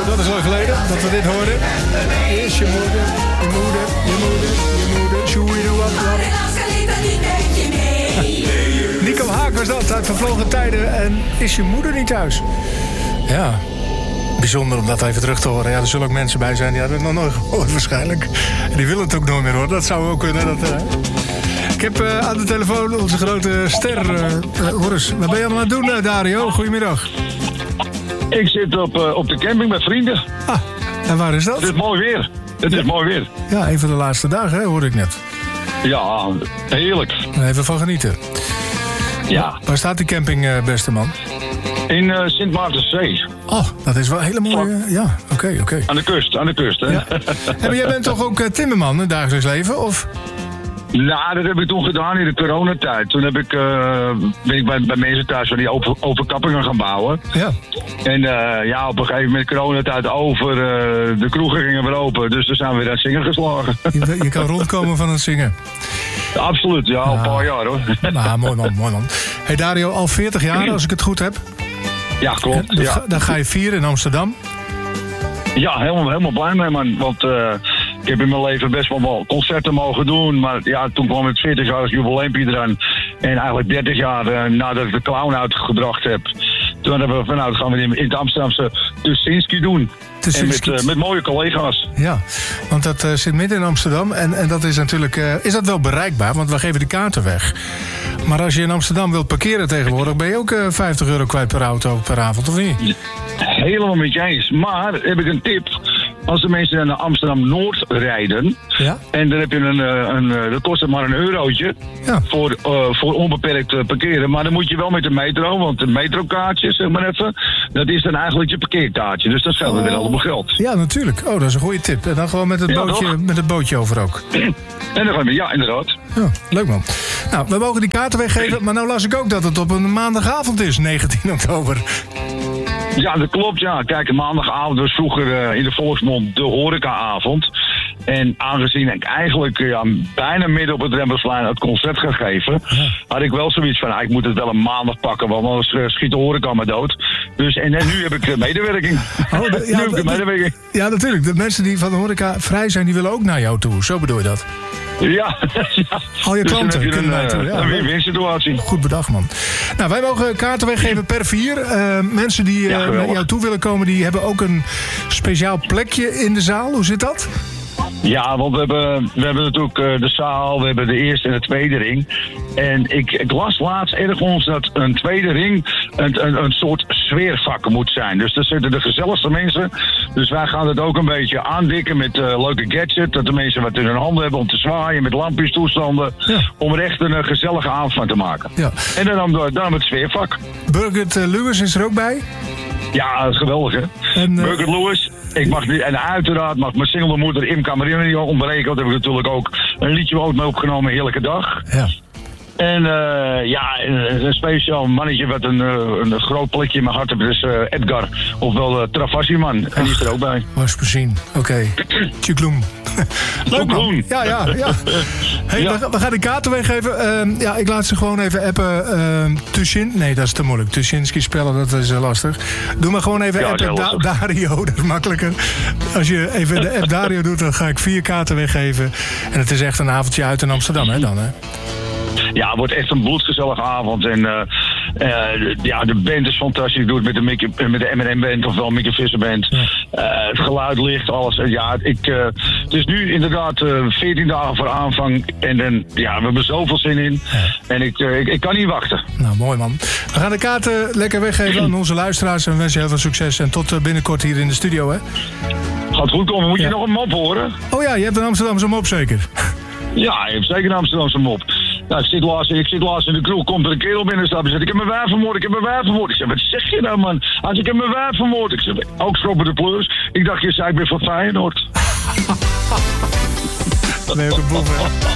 Zo, dat is lang geleden dat we dit hoorden. Eerst je moeder, je moeder, je moeder, je moeder. Shoeidoewap. Nico Haak was dat, uit Vervlogen Tijden. En is je moeder niet thuis? Ja, bijzonder om dat even terug te horen. Ja, er zullen ook mensen bij zijn die hadden het nog nooit gehoord waarschijnlijk. En die willen het ook nooit meer horen. Dat zou ook kunnen. Ik heb aan de telefoon onze grote ster. Horus, wat ben je allemaal aan het doen, Dario? Goedemiddag. Ik zit op de camping met vrienden. Ah, en waar is dat? Het is mooi weer. Het is mooi weer. Ja, een van de laatste dagen, hè, hoorde ik net. Ja, heerlijk. Even van genieten. Ja. Waar staat die camping, beste man? In Sint Maartenszee. Oh, dat is wel een hele mooie... Ja, oké. Aan de kust, hè? Ja. En jij bent toch ook timmerman in het dagelijks leven, of... Nou, dat heb ik toen gedaan in de coronatijd. Toen ben ik bij mensen thuis van die overkappingen gaan bouwen. Ja. En op een gegeven moment coronatijd over. De kroegen gingen weer open. Dus toen zijn we weer aan het zingen geslagen. Je kan rondkomen van het zingen. Absoluut, ja, al een paar jaar hoor. Nou, mooi man. Hey Dario, al 40 jaar als ik het goed heb. Ja, klopt. Ja. Dan ga je vieren in Amsterdam. Ja, helemaal blij mee, man. Want ik heb in mijn leven best wel concerten mogen doen. Maar ja, toen kwam het 40-jarig jubileumpje eraan. En eigenlijk 30 jaar nadat ik de clown uitgebracht heb. Toen hebben we vanuit gaan we in het Amsterdamse Tuschinski doen. En met mooie collega's. Ja, want dat zit midden in Amsterdam. En dat is natuurlijk... is dat wel bereikbaar? Want we geven de kaarten weg. Maar als je in Amsterdam wilt parkeren tegenwoordig... ben je ook €50 kwijt per auto per avond, of niet? Helemaal met je eens. Maar heb ik een tip. Als de mensen naar Amsterdam-Noord rijden... Ja? En dan heb je dat kost het maar €1 voor onbeperkt parkeren. Maar dan moet je wel met de metro, want de metrokaartje, zeg maar even... dat is dan eigenlijk je parkeerkaartje. Dus dat scheelt weer allemaal geld. Ja, natuurlijk. Oh, dat is een goede tip. En dan gewoon met het bootje over ook. En dan gaan we, ja, inderdaad. Ja, leuk man. Nou, we mogen die kaarten weggeven, maar nou las ik ook dat het op een maandagavond is, 19 oktober. Ja, dat klopt, ja. Kijk, maandagavond was vroeger in de volksmond de horecaavond. En aangezien ik eigenlijk bijna midden op het Rembrandtsplein het concert gegeven... had ik wel zoiets van, ik moet het wel een maandag pakken... want anders schiet de horeca me dood. Dus, en nu heb ik medewerking. Nu heb ik medewerking. Ja, natuurlijk. De mensen die van de horeca vrij zijn, die willen ook naar jou toe. Zo bedoel je dat? Ja. Al je klanten dus kunnen naar toe. Ja, een win-win situatie. Goed bedacht, man. Nou, wij mogen kaarten weggeven per 4. Mensen die naar jou toe willen komen, die hebben ook een speciaal plekje in de zaal. Hoe zit dat? Ja, want we hebben natuurlijk de zaal, we hebben de eerste en de tweede ring. En ik las laatst ergens dat een tweede ring een soort sfeervak moet zijn. Dus daar zitten de gezelligste mensen. Dus wij gaan het ook een beetje aandikken met leuke gadgets. Dat de mensen wat in hun handen hebben om te zwaaien met lampjes, toestanden. Ja. Om er echt een gezellige avond van te maken. Ja. En dan het sfeervak. Birgit Lewis is er ook bij? Ja, dat is geweldig, hè? Birgit Lewis. En uiteraard mag mijn single moeder Imka Marina niet ontbreken. Want heb ik natuurlijk ook een liedje mee opgenomen, Heerlijke Dag. Ja. En een speciaal mannetje wat een groot plekje in mijn hart heeft, is Edgar. Ofwel Travassi man. En die is er ook bij. Was gezien. Oké. Tjukloem. Leuk man. Ja. Hey, we gaan de kaarten weggeven. Ik laat ze gewoon even appen. Nee, dat is te moeilijk. Tuschinski spellen, dat is lastig. Doe maar gewoon even appen Dario. Dat is makkelijker. Als je even de app Dario doet, dan ga ik 4 kaarten weggeven. En het is echt een avondje uit in Amsterdam, hè dan, hè? Ja, het wordt echt een bloedgezellige avond. En de band is fantastisch. Ik doe het met de M&M Band, ofwel Mickey Visser Band. Het geluid ligt, alles. Het is nu inderdaad 14 dagen voor aanvang. En dan, we hebben zoveel zin in. En ik kan niet wachten. Nou, mooi man. We gaan de kaarten lekker weggeven aan onze luisteraars. En we wensen heel veel succes. En tot binnenkort hier in de studio, hè? Gaat goed komen. Moet je nog een mop horen? Oh ja, je hebt een Amsterdamse mop zeker? Ja, je hebt zeker een Amsterdamse mop. Nou, ik zit laatst in de kroeg, komt er een kerel binnen stappen en zegt, ik heb mijn wijf vermoord, Ik zeg, wat zeg je nou, man? Als ik heb mijn wijf vermoord. Ik zeg, ook schroppen de pleurs. Ik dacht, je zei, ik ben van Feyenoord. Nee, ook een boef, hè?